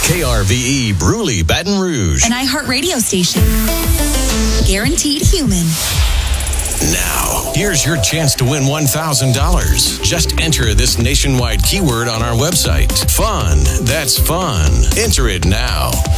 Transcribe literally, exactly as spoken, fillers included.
K R V E Bruley, Baton Rouge. An iHeart radio station. Guaranteed human. Now, here's your chance to win one thousand dollars. Just enter this nationwide keyword on our website. Fun. That's fun. Enter it now.